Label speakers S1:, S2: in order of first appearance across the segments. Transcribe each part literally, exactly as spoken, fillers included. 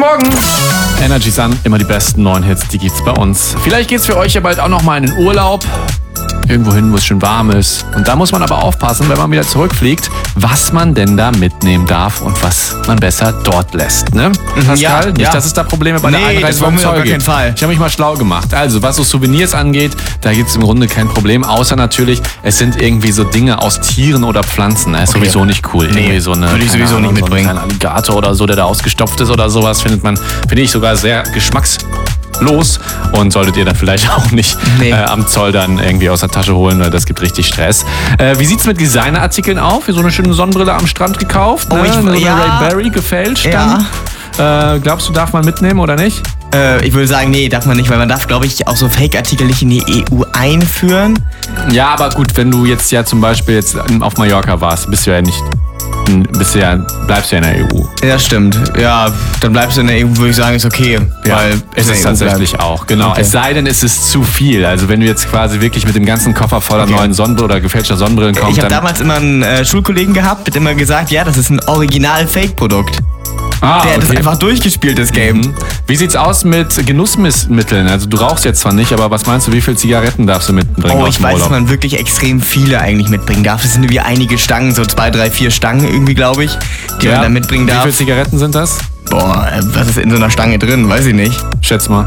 S1: Morgen. Energy Sun, immer die besten neuen Hits, die gibt's bei uns. Vielleicht geht's für euch ja bald auch noch mal in den Urlaub. Irgendwo hin, wo es schön warm ist. Und da muss man aber aufpassen, wenn man wieder zurückfliegt, was man denn da mitnehmen darf und was man besser dort lässt. Ne? Pascal,
S2: ja,
S1: nicht,
S2: ja.
S1: dass es da Probleme bei
S2: nee,
S1: der Einreise
S2: das wollen wir auf gar keinen Fall.
S1: Ich habe mich mal schlau gemacht. Also, was so Souvenirs angeht, da gibt es im Grunde kein Problem. Außer natürlich, es sind irgendwie so Dinge aus Tieren oder Pflanzen. Das ist okay. sowieso nicht cool.
S2: Nee,
S1: irgendwie so eine,
S2: würde ich sowieso
S1: Ahnung,
S2: nicht mitbringen.
S1: So ein Alligator oder so, der da ausgestopft ist oder sowas, findet man, finde ich sogar sehr geschmacks los und solltet ihr dann vielleicht auch nicht nee. äh, am Zoll dann irgendwie aus der Tasche holen, weil das gibt richtig Stress. Äh, wie sieht's mit Designerartikeln auf? Wie so eine schöne Sonnenbrille am Strand gekauft?
S2: Oh,
S1: ne?
S2: ich,
S1: Eine
S2: ja.
S1: Ray Berry gefälscht
S2: ja.
S1: dann? Äh, glaubst du, darf man mitnehmen oder nicht?
S2: Äh, ich würde sagen, nee, darf man nicht, weil man darf, glaube ich, auch so Fake-Artikel nicht in die E U einführen.
S1: Ja, aber gut, wenn du jetzt ja zum Beispiel jetzt auf Mallorca warst, bist du ja nicht... Bist du ja, bleibst du ja in der E U.
S2: Ja, stimmt. Ja, dann bleibst du in der E U, würde ich sagen, ist okay.
S1: Ja,
S2: weil
S1: es ist tatsächlich auch, genau. Okay. Es sei denn, es ist zu viel. Also wenn du jetzt quasi wirklich mit dem ganzen Koffer voller okay. neuen Sonnenbrillen oder gefälschter Sonnenbrillen kommst.
S2: Ich habe damals immer einen äh, Schulkollegen gehabt, der immer gesagt, ja, das ist ein Original-Fake-Produkt.
S1: Ah,
S2: der hat
S1: okay.
S2: das einfach durchgespielt, das Game.
S1: Mhm. Wie sieht's aus mit Genussmitteln? Also du rauchst jetzt zwar nicht, aber was meinst du, wie viele Zigaretten darfst du mitbringen?
S2: Oh, ich weiß, dass man wirklich extrem viele eigentlich mitbringen darf. Es sind wie einige Stangen, so zwei, drei, vier Stangen irgendwie, glaube ich, die ja. man da mitbringen darf.
S1: Wie viele Zigaretten sind das?
S2: Boah, was ist in so einer Stange drin? Weiß ich nicht.
S1: Schätz mal.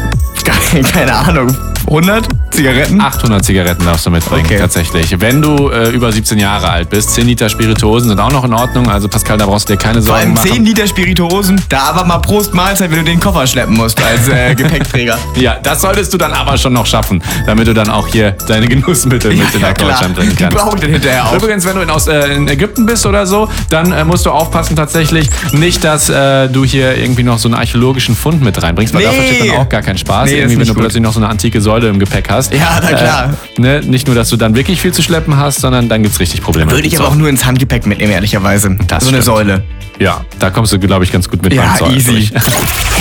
S2: Keine Ahnung. hundert Zigaretten?
S1: achthundert Zigaretten darfst du mitbringen, okay. tatsächlich. Wenn du äh, über siebzehn Jahre alt bist, zehn Liter Spirituosen sind auch noch in Ordnung. Also Pascal, da brauchst du dir keine Sorgen machen.
S2: Vor allem zehn Liter Spirituosen, da aber mal Prost Mahlzeit, wenn du den Koffer schleppen musst als äh, Gepäckträger.
S1: Ja, das solltest du dann aber schon noch schaffen, damit du dann auch hier deine Genussmittel
S2: ja,
S1: mit in
S2: ja,
S1: Deutschland bringen kannst.
S2: Die brauchen den hinterher auch.
S1: Übrigens, wenn du in, aus, äh, in Ägypten bist oder so, dann äh, musst du aufpassen tatsächlich, nicht, dass äh, du hier irgendwie noch so einen archäologischen Fund mit reinbringst, weil
S2: nee.
S1: dafür steht dann auch gar keinen Spaß.
S2: Nee,
S1: irgendwie, wenn du
S2: gut.
S1: plötzlich noch so eine antike Säule im Gepäck hast.
S2: Ja, na klar.
S1: Äh, ne? Nicht nur, dass du dann wirklich viel zu schleppen hast, sondern dann gibt's richtig Probleme.
S2: Würde ich aber auch nur ins Handgepäck mitnehmen, ehrlicherweise.
S1: Das
S2: so eine
S1: stimmt.
S2: Säule.
S1: Ja, da kommst du, glaube ich, ganz gut mit
S2: ja,
S1: beim Zoll
S2: easy.
S1: durch.